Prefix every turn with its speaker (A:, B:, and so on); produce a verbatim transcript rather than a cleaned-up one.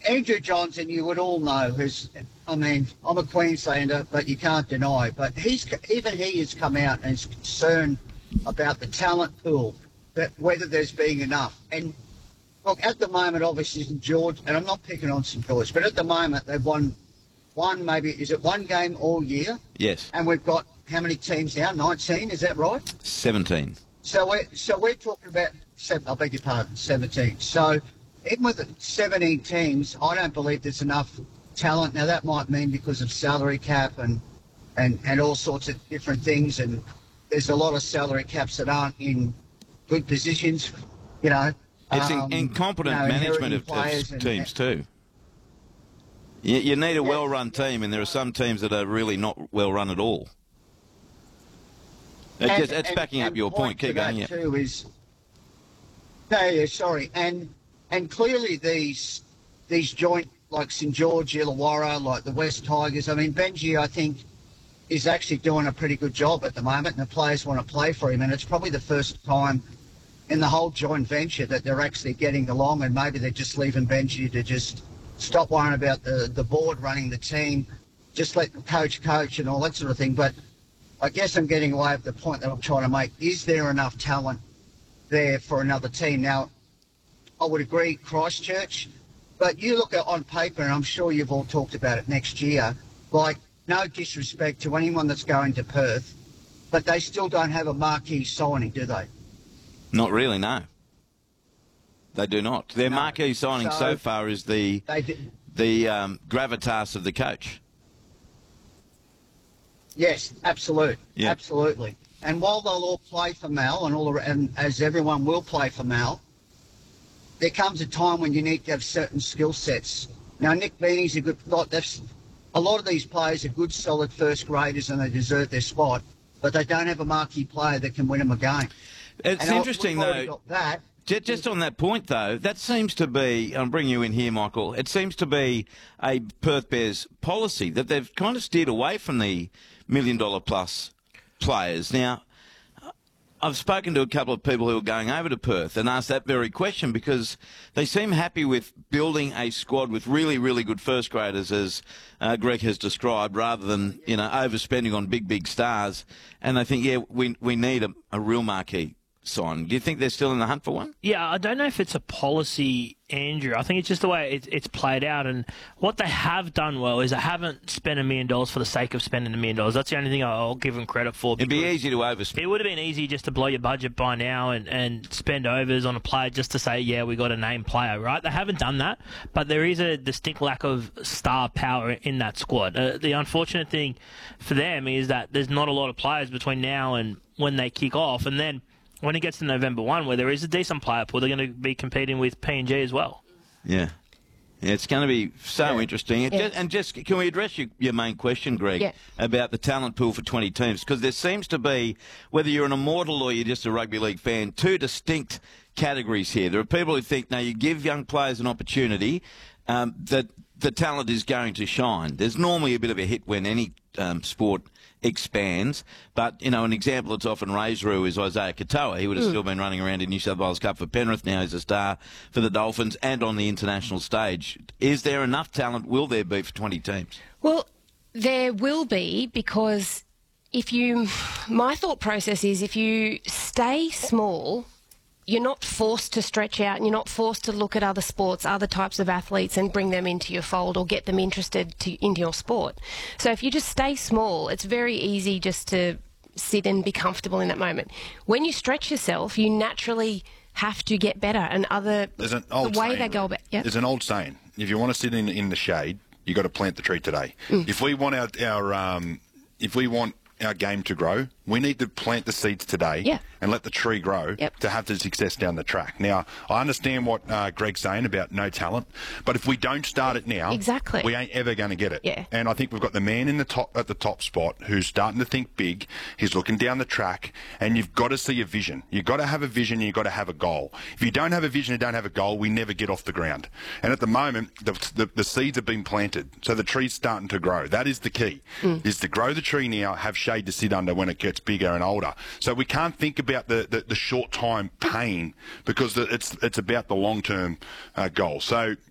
A: Andrew Johnson, you would all know, who's, I mean, I'm a Queenslander, but you can't deny, but he's even he has come out and is concerned about the talent pool, that whether there's being enough. And look, at the moment, obviously, St George, and I'm not picking on St George, but at the moment they've won one, maybe, is it one game all year?
B: Yes.
A: And we've got how many teams now? nineteen, is that right?
B: seventeen.
A: So we're, so we're talking about, seven, I beg your pardon, seventeen. So even with seventeen teams, I don't believe there's enough talent. Now, that might mean because of salary cap and, and, and all sorts of different things, and there's a lot of salary caps that aren't in good positions, you know.
B: It's
A: um,
B: in, incompetent
A: you know,
B: management of,
A: players
B: of teams too. You, you need a yeah. well-run team, and there are some teams that are really not well-run at all. It's,
A: and,
B: just, it's
A: and,
B: backing
A: and
B: up your point. Keep going, yeah.
A: Too is, no, yeah, sorry. And and clearly these these joint, like St George, Illawarra, like the West Tigers, I mean, Benji, I think, is actually doing a pretty good job at the moment, and the players want to play for him, and it's probably the first time in the whole joint venture that they're actually getting along, and maybe they're just leaving Benji to just stop worrying about the, the board running the team, just let the coach coach and all that sort of thing. But I guess I'm getting away with the point that I'm trying to make. Is there enough talent there for another team? Now, I would agree Christchurch, but you look at on paper, and I'm sure you've all talked about it next year, like, no disrespect to anyone that's going to Perth, but they still don't have a marquee signing, do they?
B: Not really, no. They do not. Their no. marquee signing so, so far is the the um, gravitas of the coach.
A: Yes, absolutely,
B: yep.
A: absolutely. And while they'll all play for Mal, and all, and as everyone will play for Mal, there comes a time when you need to have certain skill sets. Now, Nick Beanie's a good. Like, that's, a lot of these players are good, solid first graders, and they deserve their spot, but they don't have a marquee player that can win them a game.
B: It's
A: and
B: interesting, though.
A: That.
B: Just on that point, though, that seems to be, I'll bring you in here, Michael, it seems to be a Perth Bears policy that they've kind of steered away from the million-dollar plus players. Now, I've spoken to a couple of people who are going over to Perth and asked that very question because they seem happy with building a squad with really, really good first graders, as uh, Greg has described, rather than, you know, overspending on big, big stars. And they think, yeah, we we need a, a real marquee sign. Do you think they're still in the hunt for one?
C: Yeah, I don't know if it's a policy, Andrew. I think it's just the way it, it's played out. And what they have done well is they haven't spent a million dollars for the sake of spending a million dollars. That's the only thing I'll give them credit for.
B: It'd be easy to overspend.
C: It would have been easy just to blow your budget by now and, and spend overs on a player just to say, yeah, we got a name player, right? They haven't done that, but there is a distinct lack of star power in that squad. Uh, the unfortunate thing for them is that there's not a lot of players between now and when they kick off, and then when it gets to November first, where there is a decent player pool, they're going to be competing with P N G as well.
B: Yeah. yeah it's going to be so
D: yeah.
B: interesting. And,
D: yeah.
B: just, and just can we address your, your main question, Greg,
D: yeah.
B: about the talent pool for twenty teams? Because there seems to be, whether you're an immortal or you're just a rugby league fan, two distinct categories here. There are people who think, now, you give young players an opportunity, um, that the talent is going to shine. There's normally a bit of a hit when any um, sport expands, but, you know, an example that's often raised, Roo, is Isaiah Katoa. He would have mm. still been running around in New South Wales Cup for Penrith. Now he's a star for the Dolphins and on the international stage. Is there enough talent, will there be, for twenty teams?
D: Well, there will be, because if you... My thought process is if you stay small, you're not forced to stretch out, and you're not forced to look at other sports, other types of athletes, and bring them into your fold or get them interested to, into your sport. So if you just stay small, it's very easy just to sit and be comfortable in that moment. When you stretch yourself, you naturally have to get better, and other
E: There's an old
D: the way
E: saying,
D: they go about. Yep.
E: There's an old saying: if you want to sit in in the shade, you got to plant the tree today.
D: Mm.
E: If we want our our um, if we want our game to grow, we need to plant the seeds today
D: yeah.
E: and let the tree grow
D: yep.
E: to have the success down the track. Now, I understand what uh, Greg's saying about no talent, but if we don't start it now,
D: exactly.
E: we ain't ever going to get it.
D: Yeah.
E: And I think we've got the man in the top at the top spot who's starting to think big. He's looking down the track, and you've got to see a vision. You've got to have a vision, you've got to have a goal. If you don't have a vision and don't have a goal, we never get off the ground. And at the moment, the, the, the seeds have been planted, so the tree's starting to grow. That is the key, mm. is to grow the tree now, have shade to sit under when it gets bigger and older. So we can't think about the, the, the short time pain, because it's it's about the long term uh, goal. So